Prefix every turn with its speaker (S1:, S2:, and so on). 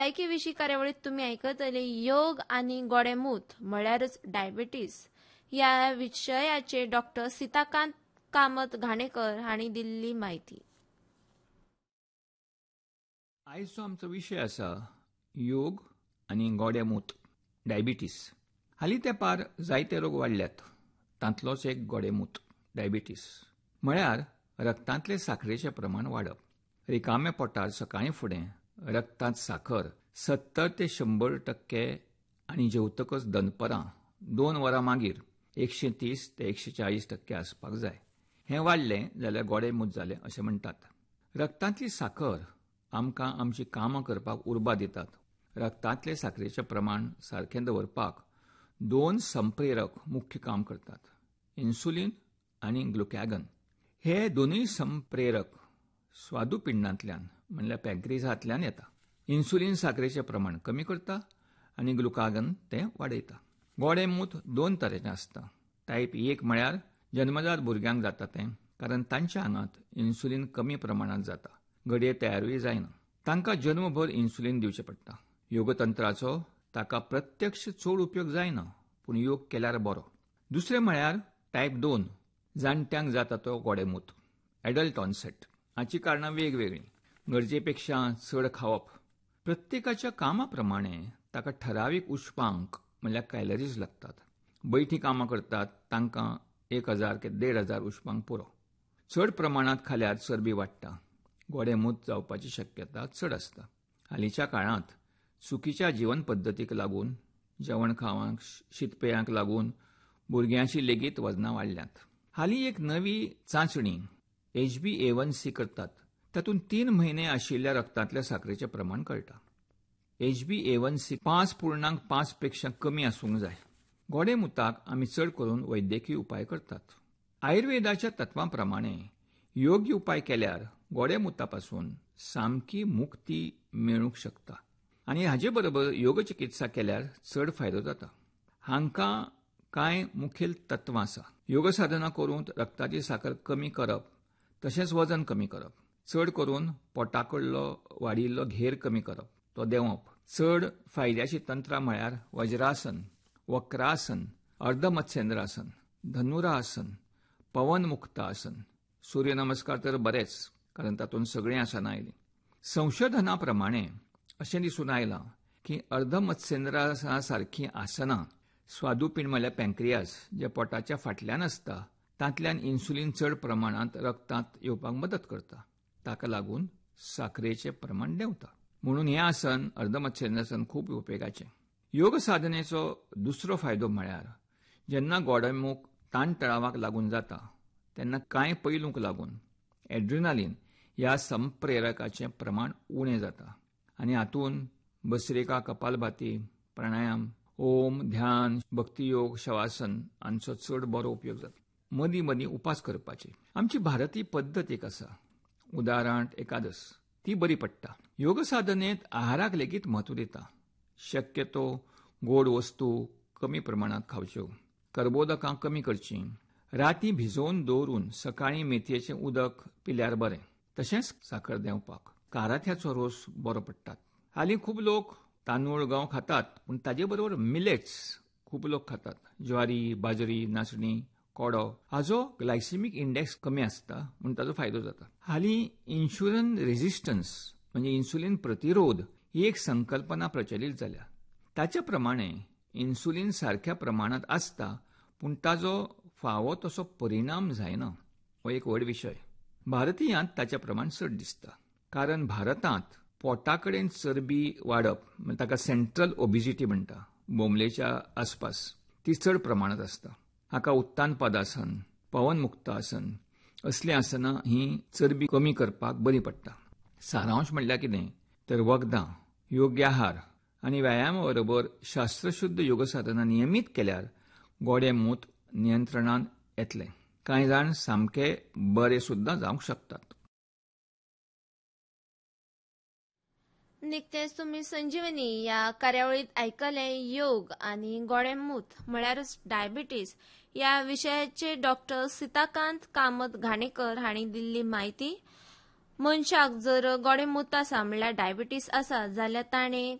S1: भलायकी विशीं कार्यावळीत तुम्ही आयकतले योग आणि गोडेमूत म्हळ्यारच डायबिटीस या विशयाचेर डॉक्टर सीताकांत कामत घाणेकर हांणी दिल्ली माहिती.
S2: आयजचो आमचो विशय आसा योग आनी गोडेमूत डायबिटीस. हालीं तेंपार जायते रोग वाडल्यात, तांतलोच एक गोडेमूत डायबिटीस. म्हळ्यार रक्तांतले साखरेचें प्रमाण वाडप. रिकाम्या पोटार सकाळीं फुडें रक्तांत साखर 70 ते 100% आनी जेवतकच दनपरां 2 वरां मागीर 130 ते 140% आसपाक जाय. हें वाडलें जाल्यार गोडेमूत जालें अशें म्हणटात. रक्तांतली साखर आमकां आमची कामां करपाक उर्बा दितात. रक्तांतले साखरेचें प्रमाण सारकें दवरपाक 2 संप्रेरक मुख्य काम करतात, इन्सुलीन आनी ग्लुकॅगन. हे दोनूय संप्रेरक स्वादुपिंडांतल्यान म्हणल्यार पॅंक्रियासांतल्यान येता. इन्सुलीन साखरेचें प्रमाण कमी करता आनी ग्लुकागन तें वाडयता. गोडेमूत 2 तरेचें आसता. टायप 1 म्हळ्यार जन्मजात भुरग्यांक जाता तें, कारण तांच्या आंगांत इन्सुलीन कमी प्रमाणांत जाता, घडये तयारूय जायना. तांकां जन्मभर इन्सुलीन दिवचें पडटा. योगतंत्राचो ताका प्रत्यक्ष चड उपयोग जायना, पूण योग केल्यार बरो. दुसरें म्हळ्यार टायप 2 जाणट्यांक जाता तो गोडेमूत, एडल्ट ऑनसेट. हाची कारणां वेगवेगळीं. गरजेपेक्षा चड खावप. प्रत्येकाच्या कामा प्रमाणें ताका ठरावीक उश्पांक म्हणल्यार कॅलरीज लागतात. बैठी कामां करतात तांकां 1000 ते 1500 उश्पांक पुरो. चड प्रमाणांत खाल्यार चरबी वाडटा, गोडेमूत जावपाची शक्यता चड आसता. हालींच्या काळांत चुकीच्या जीवन पद्दतीक लागून, जेवण खावंक, शीतपेयांक लागून भुरग्यांची लेगीत वजनां वाडल्यांत. हालीं एक नवी चांचणी HbA1c करतात. तातूंत 3 म्हयने आशिल्ल्या रक्तांतल्या साखरेचें प्रमाण कळटा. HbA1c 5.5 पेक्षा कमी आसूंक जाय. गोडेमुताक आमी चड करून वैद्यकीय उपाय करतात. आयुर्वेदाच्या तत्वां प्रमाणें योग्य उपाय केल्यार गोडेमुतापासून सामकी मुक्ती मेळूंक शकता. आनी हाचे बरोबर योग चिकित्सा केल्यार चड फायदो जाता. हांकां कांय मुखेल तत्वां आसा. योग साधना करून रक्ताची साखर कमी करप, तशेंच वजन कमी करप. चड करून पोटाकडलो वाडिल्लो घेर कमी करप, तो देंवप. चड फायद्याची तंत्रां म्हळ्यार वज्रासन, वक्रासन, अर्धमत्स्येंद्रासन, धनुरासन, पवन मुक्तासन. सूर्यनमस्कार तर बरेच, कारण तातूंत सगळीं आसनां आयलीं. संशोधना प्रमाणें अशें दिसून आयलां की अर्धमत्स्येंद्रासना सारकीं आसनां स्वादुपिंड म्हळ्यार पॅंक्रियास जे पोटाच्या फाटल्यान आसता तांतल्यान इन्सुलीन चड प्रमाणांत रक्तांत येवपाक मदत करता. ताका लागून साखरेचें प्रमाण देंवता. म्हणून हें आसन अर्धमत्स्येंद्रासन खूब उपेगाचें. योग साधनेचो दुसरो फायदो म्हळ्यार जेन्ना गोडेमूत ताणतणावाक लागून जाता तेन्ना कांय पैलूंक लागून एड्रिनालीन ह्या संप्रेरकाचें प्रमाण उणें जाता आनी हातूंत भस्त्रिका, कपालभाती, प्राणायाम, ओम, ध्यान, भक्तियोग, शवासन हांचो चड बरो उपयोग जाता. मदीं मदीं उपास करपाचे. आमची भारतीय पद्दत एक आसा, उदाहरण एकादस, ती बरी पडटा. योग साधनेंत आहाराक लेगीत म्हत्व दिता. शक्यतो गोड वस्तू कमी प्रमाणांत खावच्यो, कर्बोदकां कमी करचीं, रातीं भिजोवन दवरून सकाळीं मेथयेचें उदक पिल्यार बरें. तशेंच साखर देंवपाक काराथ्याचो रोस बरो पडटा. हालीं खूब लोक तांदूळ, गंव खातात, पूण ताचे बरोबर मिलेट्स खूब लोक खातात. ज्वारी, बाजरी, नाचणी, कोडो हाचो ग्लायसेमिक इंडेक्स कमी आसता, म्हूण ताचो फायदो जाता. हालीं इन्शुलिन रेजिस्टन्स म्हणजे इन्सुलीन प्रतिरोध ही एक संकल्पना प्रचलीत जाल्या. ताच्या प्रमाणें इन्सुलीन सारक्या प्रमाणांत आसता, पूण ताचो फावो तसो परिणाम जायना. हो एक व्हड विशय. भारतीयांत ताचें प्रमाण चड दिसता, कारण भारतांत पोटा कडेन चरबी वाडप, ताका सेंट्रल ओबिजिटी म्हणटा, बोमलेच्या आसपास ती चड प्रमाणांत आसता. हाका उत्तान पदासन, पवन मुक्तासन असलीं आसनां ही चरबी कमी करपाक बरी पडटा. सारांश म्हणल्यार कितें तर वखदां, योग्य आहार आनी व्यायामा बरोबर शास्त्रशुध्द योग साधना नियमीत केल्यार गोडेमूत नियंत्रणांत येतलें. कांय जाण सामके बरे सुद्दां जावंक शकतात.
S1: निकतेच तुम्ही संजीवनी या कार्यावळीत आयकले योग आणि गोडेमूत म्हळ्यारच डायबिटीस या विशयाचेर डॉक्टर सीताकांत कामत घाणेकर हांणी दिल्ली माहिती. मनशाक जर गोडेंमूत आसा म्हणल्यार डायबिटीस आसा जाल्यार ताणें